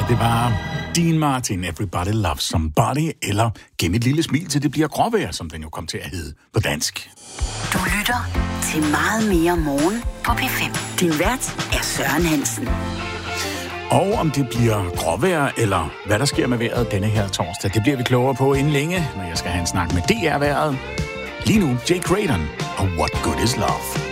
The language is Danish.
det var Dean Martin, Everybody Loves Somebody, eller Gem et lille smil til det bliver gråvejr, som den jo kom til at hedde på dansk. Du lytter til Meget mere morgen på P5. Din vært er Søren Hansen. Og om det bliver gråvejr, eller hvad der sker med vejret denne her torsdag, det bliver vi klogere på inden længe, når jeg skal have en snak med DR-vejret. Lige nu, Jake Graydon og What Good Is Love.